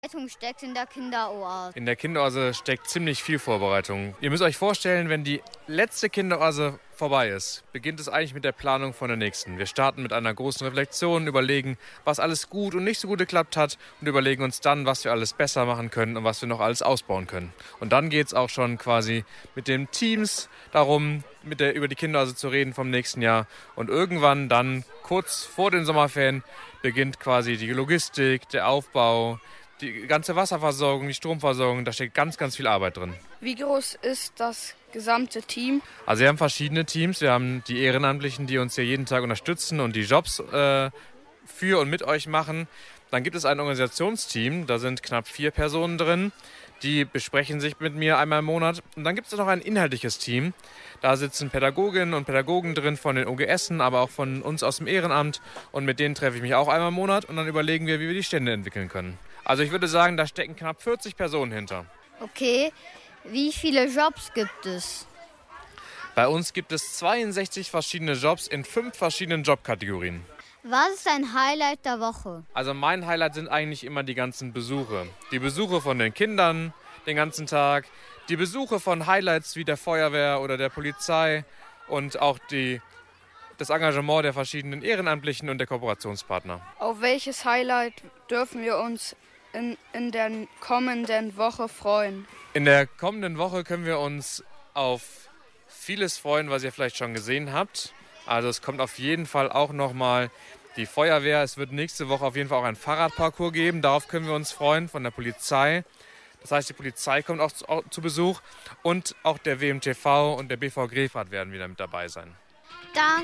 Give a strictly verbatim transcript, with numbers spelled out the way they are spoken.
Vorbereitung steckt in der Kinderoase? In der Kinderoase steckt ziemlich viel Vorbereitung. Ihr müsst euch vorstellen, wenn die letzte Kinderoase vorbei ist, beginnt es eigentlich mit der Planung von der nächsten. Wir starten mit einer großen Reflexion, überlegen, was alles gut und nicht so gut geklappt hat und überlegen uns dann, was wir alles besser machen können und was wir noch alles ausbauen können. Und dann geht es auch schon quasi mit den Teams darum, mit der, über die Kinderoase zu reden vom nächsten Jahr. Und irgendwann dann, kurz vor den Sommerferien, beginnt quasi die Logistik, der Aufbau, die ganze Wasserversorgung, die Stromversorgung, da steckt ganz, ganz viel Arbeit drin. Wie groß ist das gesamte Team? Also wir haben verschiedene Teams. Wir haben die Ehrenamtlichen, die uns hier jeden Tag unterstützen und die Jobs äh, für und mit euch machen. Dann gibt es ein Organisationsteam, da sind knapp vier Personen drin. Die besprechen sich mit mir einmal im Monat. Und dann gibt es noch ein inhaltliches Team. Da sitzen Pädagoginnen und Pädagogen drin von den O G Essen, aber auch von uns aus dem Ehrenamt. Und mit denen treffe ich mich auch einmal im Monat. Und dann überlegen wir, wie wir die Stände entwickeln können. Also ich würde sagen, da stecken knapp vierzig Personen hinter. Okay, wie viele Jobs gibt es? Bei uns gibt es zweiundsechzig verschiedene Jobs in fünf verschiedenen Jobkategorien. Was ist dein Highlight der Woche? Also mein Highlight sind eigentlich immer die ganzen Besuche. Die Besuche von den Kindern den ganzen Tag, die Besuche von Highlights wie der Feuerwehr oder der Polizei und auch die, das Engagement der verschiedenen Ehrenamtlichen und der Kooperationspartner. Auf welches Highlight dürfen wir uns in, in der kommenden Woche freuen? In der kommenden Woche können wir uns auf vieles freuen, was ihr vielleicht schon gesehen habt. Also es kommt auf jeden Fall auch nochmal die Feuerwehr. Es wird nächste Woche auf jeden Fall auch ein Fahrradparcours geben. Darauf können wir uns freuen von der Polizei. Das heißt, die Polizei kommt auch zu, auch zu Besuch. Und auch der W M T V und der B V Grefrath werden wieder mit dabei sein. Danke.